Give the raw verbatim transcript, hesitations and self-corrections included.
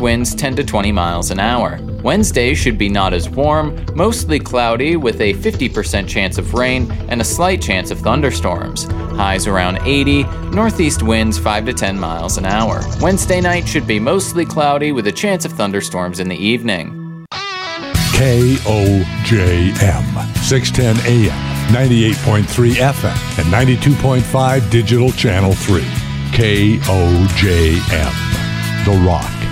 winds ten to twenty miles an hour. Wednesday should be not as warm, mostly cloudy with a fifty percent chance of rain and a slight chance of thunderstorms. Highs around eighty, northeast winds five to ten miles an hour. Wednesday night should be mostly cloudy with a chance of thunderstorms in the evening. K O J M, six ten A M, ninety-eight point three F M, and ninety-two point five Digital Channel three. K O J M, The Rock.